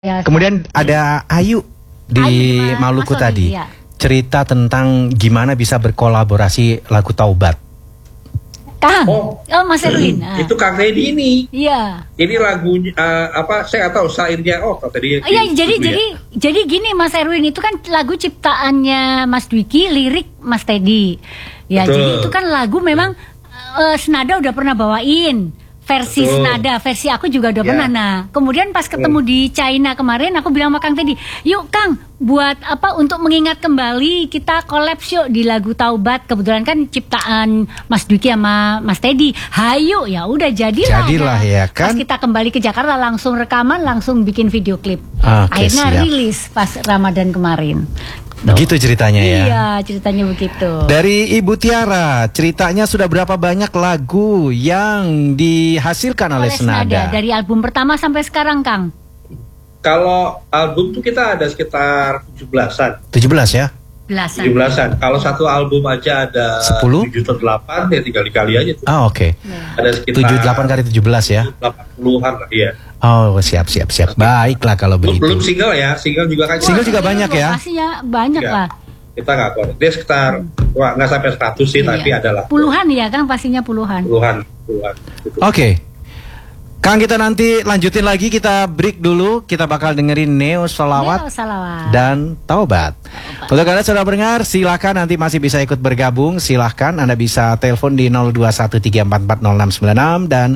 Ya, Kemudian ada Ayu di Maluku tadi, ya. cerita tentang gimana bisa berkolaborasi lagu Taubat. Kang, Oh, Mas Erwin. Itu Kang Teddy ini. Iya. Ini lagunya apa? Saya nggak tahu syairnya. Oh, Kang Teddy. Iya, jadi gini Mas Erwin, itu kan lagu ciptaannya Mas Dwiki, lirik Mas Teddy. Ya, Betul. jadi itu kan lagu memang Senada udah pernah bawain. Versi Betul. Senada, versi aku juga udah Ya. pernah. Nah, kemudian pas ketemu di China kemarin, aku bilang sama Kang Teddy, yuk Kang, buat apa untuk mengingat kembali kita collab yuk di lagu Taubat. Kebetulan kan ciptaan Mas Dwiki sama Mas Teddy. Hayu, ya udah jadilah Ya kan? Pas kita kembali ke Jakarta langsung rekaman, langsung bikin video klip. Oke, Akhirnya siap. rilis pas Ramadan kemarin. Begitu ceritanya ya. Iya, ceritanya begitu. Dari Ibu Tiara, ceritanya sudah berapa banyak lagu yang dihasilkan oleh Senada? Dari album pertama sampai sekarang, Kang. Kalau album tuh kita ada sekitar 17-an. 17 ya? Belasan. 17-an. Kalau satu album aja ada 10? 7 atau 8, ya tinggal dikali aja tuh. Ah, oke. Ada sekitar 78 kali 17 ya? 80-an lah, iya. Oh, siap. Baiklah kalau Belum begitu. single ya, single juga kan. Single juga banyak ya? Pastinya banyak Ya. lah. Kita nggak kuat. Dia sekitar, wah, nggak sampai 100 sih, Iya. tapi adalah Puluhan ya, Kang, pastinya puluhan. puluhan. Gitu. Oke. Kang, kita nanti lanjutin lagi, kita break dulu. Kita bakal dengerin Neo Sholawat Neo Sholawat. dan Taubat. Untuk kalian sudah mendengar, silahkan nanti masih bisa ikut bergabung. Silahkan Anda bisa telepon di 0213440696 dan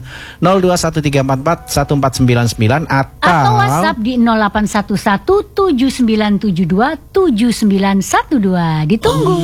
0213441499 Atau WhatsApp di 0811 7972 7912. Ditunggu.